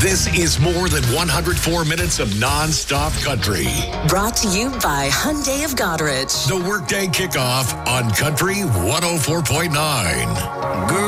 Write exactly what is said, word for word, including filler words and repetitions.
This is more than one hundred four minutes of non-stop country. Brought to you by Hyundai of Goderich. The Workday Kickoff on Country one oh four point nine.